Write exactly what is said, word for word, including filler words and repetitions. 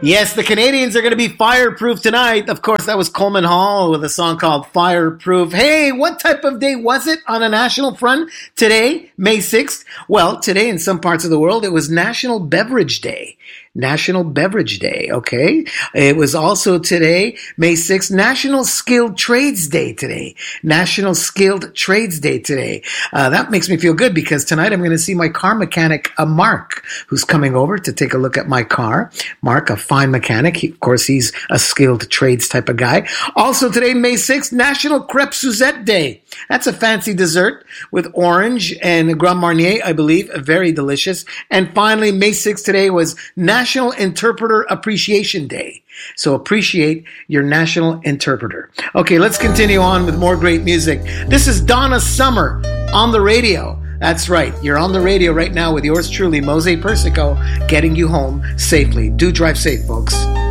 Yes, the Canadians are going to be fireproof tonight. Of course, that was Coleman Hall with a song called Fireproof. Hey, what type of day was it on a national front today, May sixth? Well, today in some parts of the world, it was National Beverage Day. National Beverage Day, okay? It was also today, May sixth, National Skilled Trades Day today. National Skilled Trades Day today. Uh, that makes me feel good because tonight I'm going to see my car mechanic, uh, Mark, who's coming over to take a look at my car. Mark, a fine mechanic. He, of course, he's a skilled trades type of guy. Also today, May sixth, National Crêpe Suzette Day. That's a fancy dessert with orange and Grand Marnier, I believe. Very delicious. And finally, May sixth today was National National Interpreter Appreciation Day. So appreciate your national interpreter. Okay, let's continue on with more great music. This is Donna Summer on the radio. That's right. You're on the radio right now with yours truly, Mose Persico, getting you home safely. Do drive safe, folks.